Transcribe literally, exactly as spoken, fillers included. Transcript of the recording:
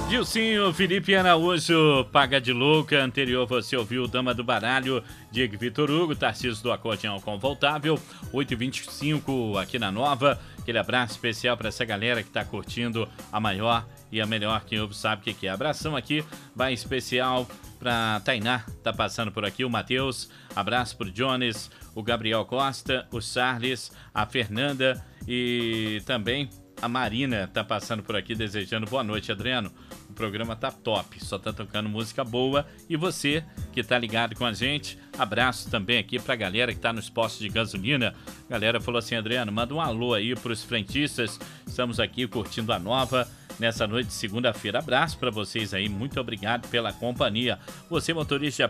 Dilcinho, Felipe Araújo, Paga de Louca. Anterior você ouviu Dama do Baralho, Diego Vitor Hugo, Tarcísio do Acordeão com Voltável, oito e vinte e cinco aqui na Nova. Aquele abraço especial para essa galera que tá curtindo a maior e a melhor, quem ouve sabe o que é. Abração aqui, vai especial pra Tainá, tá passando por aqui, o Matheus, abraço pro Jones, o Gabriel Costa, o Charles, a Fernanda e também a Marina tá passando por aqui desejando boa noite, Adriano. O programa tá top, só tá tocando música boa. E você que tá ligado com a gente, abraço também aqui pra galera que tá nos postos de gasolina. A galera falou assim, Adriano, manda um alô aí pros frentistas. Estamos aqui curtindo a Nova nessa noite de segunda-feira. Abraço pra vocês aí, muito obrigado pela companhia. Você, motorista